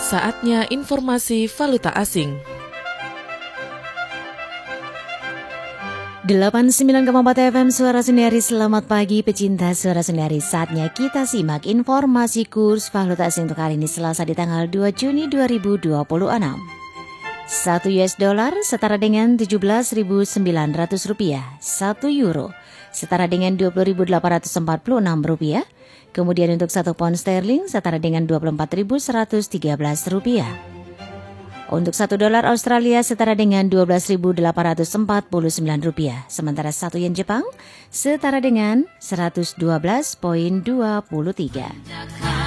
Saatnya informasi valuta asing. 89,4 FM Suara Sendiri. Selamat pagi pecinta Suara Sendiri. Saatnya kita simak informasi kurs valuta asing untuk hari ini Selasa di tanggal 2 Juni 2026. 1 US dollar setara dengan 17.900 rupiah. 1 euro setara dengan 20.846 rupiah. Kemudian untuk 1 pound sterling setara dengan 24.113 rupiah. Untuk 1 dolar Australia setara dengan 12.849 rupiah. Sementara 1 yen Jepang setara dengan 112.23.